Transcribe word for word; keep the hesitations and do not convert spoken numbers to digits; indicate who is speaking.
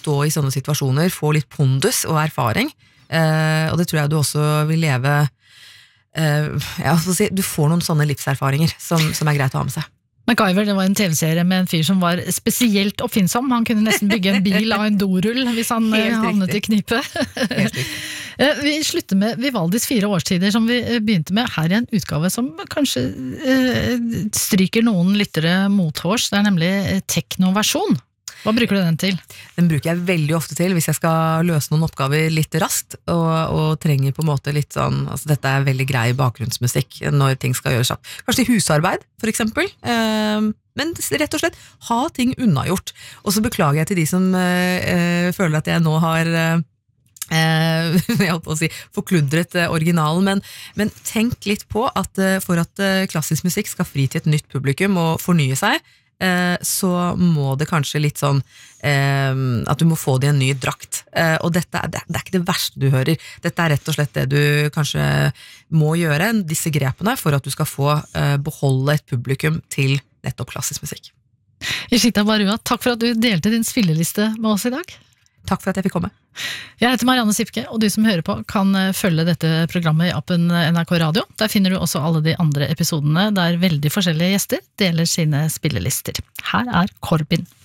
Speaker 1: stå i sånne situasjoner, få litt pondus og erfaring, eh, og det tror jeg du også vil leve, eh, ja, si, du får noen sånne livserfaringer som, som er greit å ha med seg.
Speaker 2: MacGyver, det var en tv-serie med en fyr som var spesielt oppfinnsom. Han kunne nesten bygge en bil av en dorull hvis han
Speaker 1: Helt
Speaker 2: havnet
Speaker 1: riktig.
Speaker 2: i knipe.
Speaker 1: Helt riktig.
Speaker 2: Vi slutter med Vivaldis fire årstider, som vi begynte med her i en utgave som kanskje eh, stryker noen lyttere mothårs. Det er nemlig teknoversjon. Hva bruker du den til?
Speaker 1: Den bruker jeg veldig ofte til hvis jeg skal løse noen oppgaver litt raskt, og, og trenger på en måte litt sånn, altså dette er veldig grei bakgrunnsmusikk når ting skal gjøres kjapt. Kanskje husarbeid, for eksempel. Eh, men rett og slett, ha ting unnagjort. Og så beklager jeg til de som eh, føler at jeg nå har... Eh, Eh, jeg holdt på å si forkludret eh, originalen, men, men tenk litt på at eh, for at eh, klassisk musikk skal fri til et nytt publikum og fornye seg, eh, så må det kanskje litt sånn eh, at du må få det i en ny drakt, eh, og dette er, det, det er ikke det verste du hører. Dette er rett og slett det du kanskje må gjøre, disse grepene, for at du skal få eh, beholde et publikum til nettopp klassisk musikk.
Speaker 2: Ishita Barua, takk for at du delte din spilleliste med oss i dag.
Speaker 1: Takk for at jeg fikk komme.
Speaker 2: Jeg heter Marianne Sipke, og du som hører på kan følge dette programmet i appen N R K Radio. Der finner du også alle de andre episodene der veldig forskjellige gjester deler sine spillelister. Her er Corbin.